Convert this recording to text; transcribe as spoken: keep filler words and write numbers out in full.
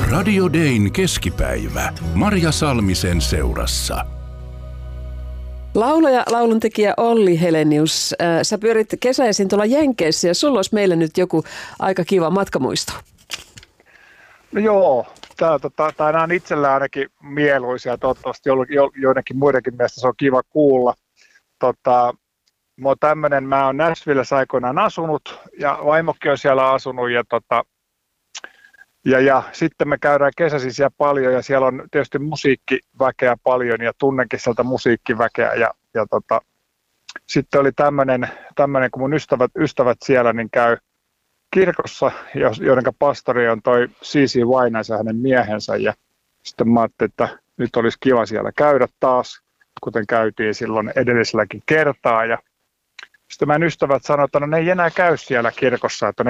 Radio Dayn keskipäivä. Marja Salmisen seurassa. Laulaja, lauluntekijä Olli Helenius, äh, sä pyörit kesäisin tuolla Jenkeissä ja sulla olisi meille nyt joku aika kiva matkamuisto. No joo, tää, tota, tää nämä on itsellä ainakin mieluisia, toivottavasti jo, jo, joidenkin muidenkin mielestä se on kiva kuulla. Tota, mä oon tämmönen, mä oon Nashvillessä aikoinaan asunut ja vaimokki on siellä asunut ja, tota, ja, ja sitten me käydään kesäisin siellä paljon ja siellä on tietysti musiikkiväkeä paljon ja tunnenkin sieltä musiikkiväkeä ja, ja tota, sitten oli tämmönen, tämmönen, kun mun ystävät, ystävät siellä niin käy kirkossa, joiden pastori on toi C C Winans ja hänen miehensä ja sitten mä ajattelin, että nyt olisi kiva siellä käydä taas, kuten käytiin silloin edelliselläkin kertaa ja sitten meidän ystävät sanoivat, että no ne ei enää käy siellä kirkossa, että ne